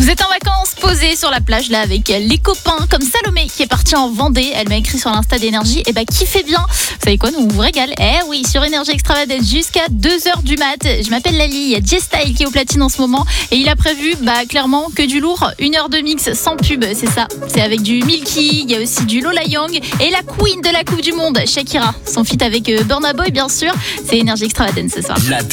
Vous êtes en vacances, posés sur la plage là avec les copains, comme Salomé qui est partie en Vendée. Elle m'a écrit sur l'Insta d'Énergie. Et kiffez bien. Vous savez quoi, nous on vous régale. Oui, sur Énergie Extravagance jusqu'à 2h du mat. Je m'appelle Lali, il y a J-Style qui est au platine en ce moment. Et il a prévu clairement que du lourd. 1 heure de mix sans pub, c'est ça. C'est avec du Milky, il y a aussi du Lola Young. Et la queen de la Coupe du Monde, Shakira. Son feat avec Burna Boy bien sûr. C'est Énergie Extravagance ce soir.